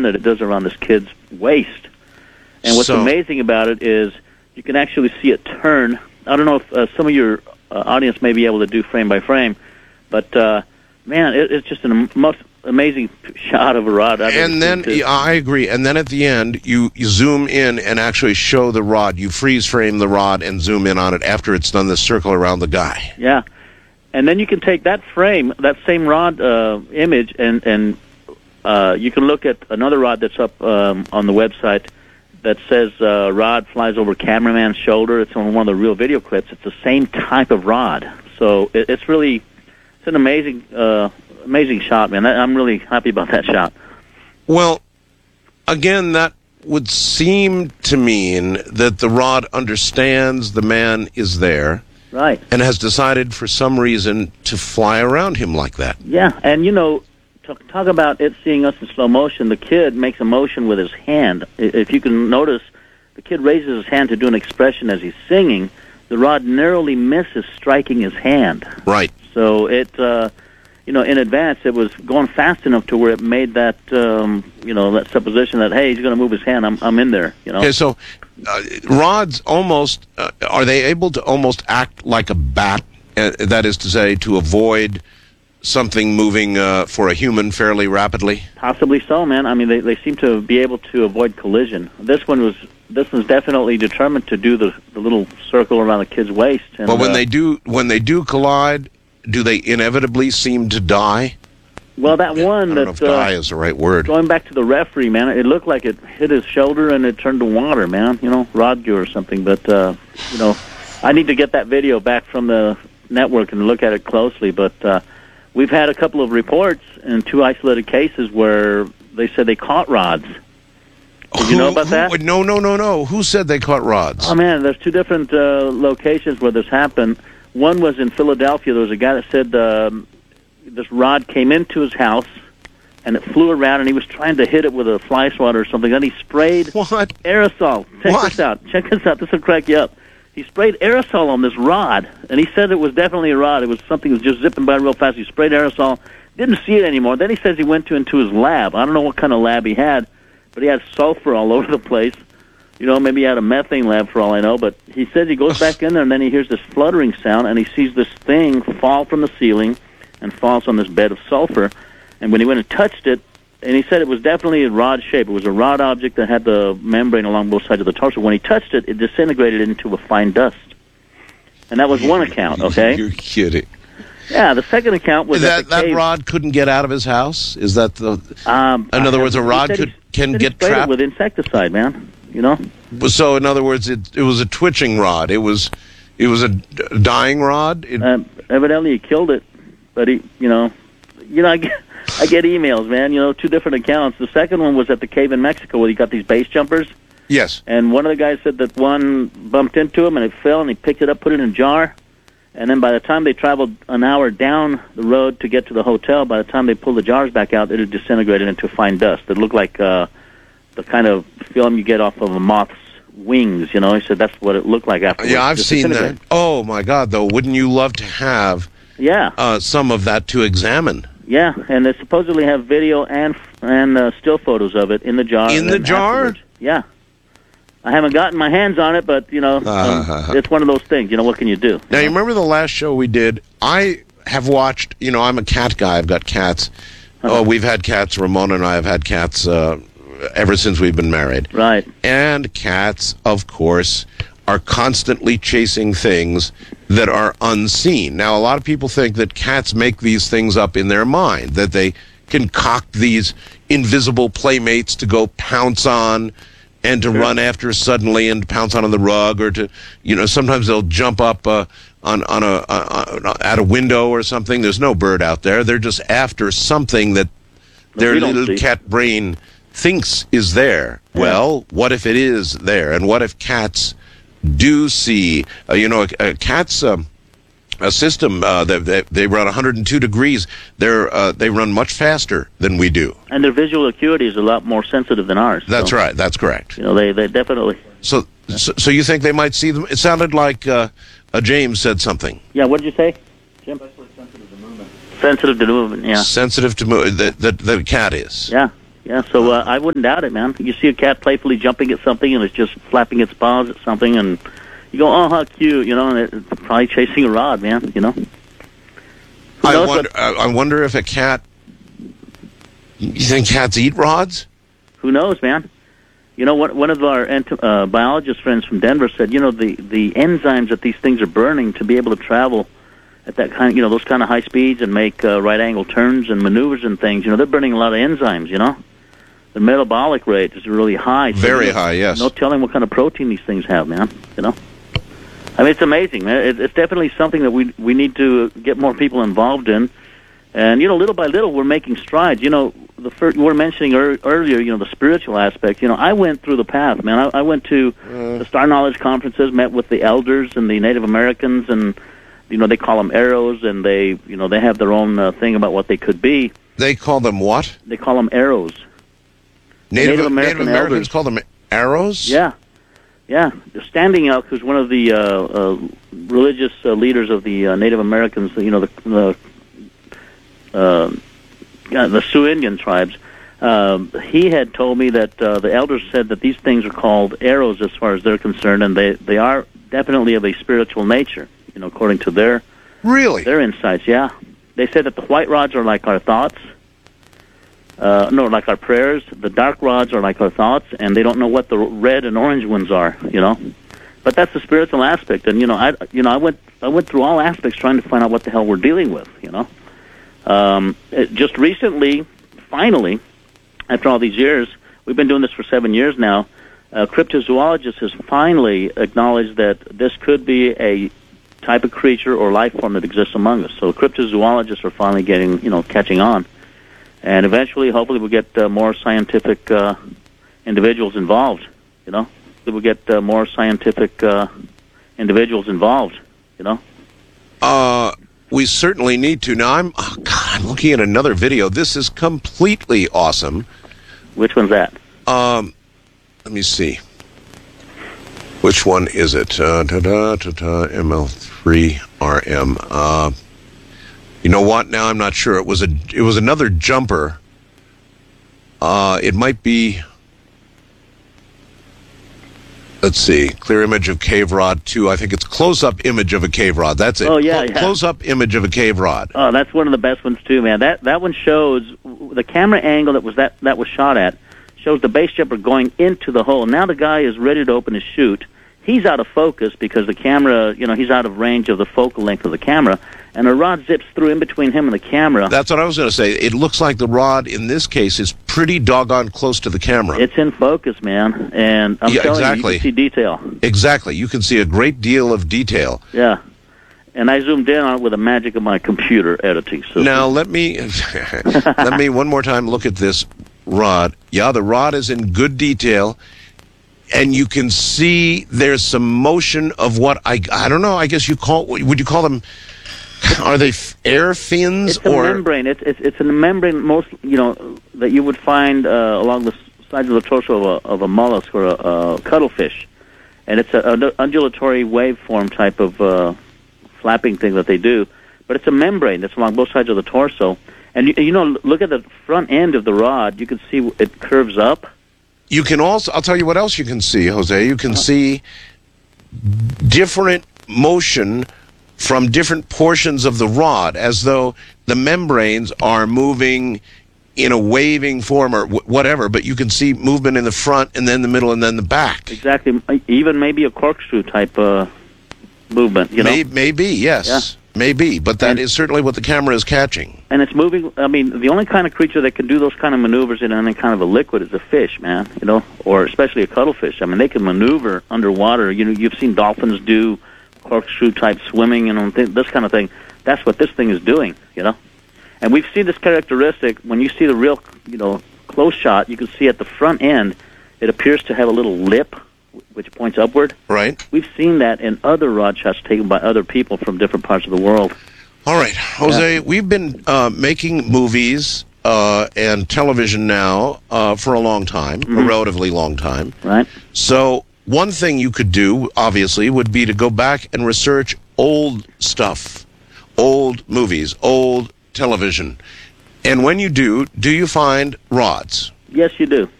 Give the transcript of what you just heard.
that it does around this kid's waist. And what's amazing about it is you can actually see it turn. I don't know if some of your audience may be able to do frame by frame, but man, it's just a most amazing shot of a rod. And then, I agree, and then at the end, you zoom in and actually show the rod. You freeze frame the rod and zoom in on it after it's done this circle around the guy. Yeah. And then you can take that frame, that same rod image, and you can look at another rod that's up on the website that says rod flies over cameraman's shoulder. It's on one of the real video clips. It's the same type of rod. So it's an amazing shot, man. I'm really happy about that shot. Well, again, that would seem to mean that the rod understands the man is there. Right. And has decided for some reason to fly around him like that. Yeah, and talk about it seeing us in slow motion. The kid makes a motion with his hand. If you can notice, the kid raises his hand to do an expression as he's singing. The rod narrowly misses striking his hand. Right. So it, in advance, it was going fast enough to where it made that, that supposition that, hey, he's going to move his hand. I'm in there. Okay, so rods almost, are they able to almost act like a bat? That is to say, to avoid something moving for a human fairly rapidly? Possibly so, man. I mean, they seem to be able to avoid collision. This one's definitely determined to do the little circle around the kid's waist. And, but when they do collide, do they inevitably seem to die? Well, that one I don't know if die is the right word. Going back to the referee, man, it looked like it hit his shoulder and it turned to water, man. Rodgew or something. But I need to get that video back from the network and look at it closely. But we've had a couple of reports in 2 isolated cases where they said they caught rods. Did you know about that? No. Who said they caught rods? Oh, man, there's 2 different locations where this happened. One was in Philadelphia. There was a guy that said this rod came into his house, and it flew around, and he was trying to hit it with a fly swatter or something. Then he sprayed aerosol. Check this out. This will crack you up. He sprayed aerosol on this rod, and he said it was definitely a rod. It was something that was just zipping by real fast. He sprayed aerosol, didn't see it anymore. Then he says he went into his lab. I don't know what kind of lab he had, but he had sulfur all over the place. Maybe he had a methane lab for all I know, but he says he goes back in there, and then he hears this fluttering sound, and he sees this thing fall from the ceiling and falls on this bed of sulfur. And when he went and touched it, and he said it was definitely a rod shape. It was a rod object that had the membrane along both sides of the torso. When he touched it, it disintegrated into a fine dust. And that was one account, okay? You're kidding. Yeah, the second account was that rod couldn't get out of his house? Is that the... in other words, a rod can get trapped? With insecticide, man, So, in other words, it was a twitching rod. It was a dying rod? Evidently he killed it, but I get emails, man, 2 different accounts. The second one was at the cave in Mexico where he got these base jumpers. Yes. And one of the guys said that one bumped into him and it fell, and he picked it up, put it in a jar. And then by the time they traveled an hour down the road to get to the hotel, by the time they pulled the jars back out, it had disintegrated into fine dust. It looked like the kind of film you get off of a moth's wings, He said that's what it looked like afterwards. Yeah, I've seen that. Oh, my God, though. Wouldn't you love to have some of that to examine? Yeah, and they supposedly have video and still photos of it in the jar. In the jar? Afterwards. Yeah. I haven't gotten my hands on it, but, it's one of those things. What can you do? Now, you remember the last show we did? I have watched, I'm a cat guy. I've got cats. Oh, we've had cats. Ramona and I have had cats ever since we've been married. Right. And cats, of course, are constantly chasing things that are unseen. Now, a lot of people think that cats make these things up in their mind, that they concoct these invisible playmates to go pounce on and to run after suddenly and pounce on the rug, or to, sometimes they'll jump up at a window or something. There's no bird out there. They're just after something that their little cat brain thinks is there. Yeah. Well, what if it is there? And what if cats do see, a cat's a system that they run 102 degrees. They run much faster than we do, and their visual acuity is a lot more sensitive than ours. That's right. That's correct. They definitely. So you think they might see them? It sounded like James said something. Yeah. What did you say, Jim? Especially sensitive to movement. Sensitive to movement. Yeah. Sensitive to movement. The cat is. Yeah. Yeah, so I wouldn't doubt it, man. You see a cat playfully jumping at something, and it's just flapping its paws at something, and you go, oh, how cute, and it's probably chasing a rod, man, I wonder if a cat... You think cats eat rods? Who knows, man? One of our biologist friends from Denver said, the enzymes that these things are burning to be able to travel at that kind of, those kind of high speeds and make right-angle turns and maneuvers and things, they're burning a lot of enzymes, The metabolic rate is really high. So Very high, yes. No telling what kind of protein these things have, man, I mean, it's amazing, man. It's definitely something that we need to get more people involved in. And, little by little, we're making strides. You were mentioning earlier, the spiritual aspect. I went through the path, man. I went to the Star Knowledge conferences, met with the elders and the Native Americans, and, they call them arrows, and they have their own thing about what they could be. They call them what? They call them arrows. Native Americans elders call them arrows? Yeah. Yeah. Standing Elk, who's one of the religious leaders of the Native Americans, the Sioux Indian tribes, he had told me that the elders said that these things are called arrows as far as they're concerned, and they are definitely of a spiritual nature, according to their insights. Yeah, they said that the white rods are like our thoughts, like our prayers. The dark rods are like our thoughts, and they don't know what the red and orange ones are. But that's the spiritual aspect, and I went through all aspects trying to find out what the hell we're dealing with. Just recently, finally, after all these years, we've been doing this for 7 years now, a cryptozoologist has finally acknowledged that this could be a type of creature or life form that exists among us. So cryptozoologists are finally catching on. And eventually, hopefully, we'll get more scientific individuals involved, We'll get more scientific individuals involved, We certainly need to. Now, I'm looking at another video. This is completely awesome. Which one's that? Let me see. Which one is it? ML3RM. You know what? Now I'm not sure. It was another jumper. It might be. Let's see. Clear image of cave rod 2. I think it's close-up image of a cave rod. That's it. Oh, yeah. Close-up image of a cave rod. Oh, that's one of the best ones, too, man. That one shows the camera angle that was shot at, shows the base jumper going into the hole. Now the guy is ready to open his chute. He's out of focus because the camera, he's out of range of the focal length of the camera, and a rod zips through in between him and the camera. That's what I was going to say. It looks like the rod, in this case, is pretty doggone close to the camera. It's in focus, man, and I'm telling you, you can see detail. Exactly. You can see a great deal of detail. Yeah. And I zoomed in on it with the magic of my computer editing system. Now, let me one more time look at this rod. Yeah, the rod is in good detail. And you can see there's some motion of what I don't know. I guess would you call them? Are they air fins it's a membrane? It's a membrane that you would find along the sides of the torso of a mollusk or a cuttlefish, and it's an undulatory waveform type of flapping thing that they do. But it's a membrane that's along both sides of the torso, and look at the front end of the rod. You can see it curves up. You can also, I'll tell you what else you can see, Jose. You can see different motion from different portions of the rod, as though the membranes are moving in a waving form or whatever, but you can see movement in the front and then the middle and then the back. Exactly. Even maybe a corkscrew type movement, Maybe, yes. Yeah. Maybe, but that is certainly what the camera is catching. And it's moving. I mean, the only kind of creature that can do those kind of maneuvers in any kind of a liquid is a fish, man, or especially a cuttlefish. I mean, they can maneuver underwater. You've seen dolphins do corkscrew-type swimming and this kind of thing. That's what this thing is doing, And we've seen this characteristic. When you see the real, close shot, you can see at the front end, it appears to have a little lip which points upward. Right. We've seen that in other rod shots taken by other people from different parts of the world. All right, Jose, we've been making movies and television now for a long time, a relatively long time. Right. So one thing you could do, obviously, would be to go back and research old stuff, old movies, old television. And when you do you find rods? Yes, you do.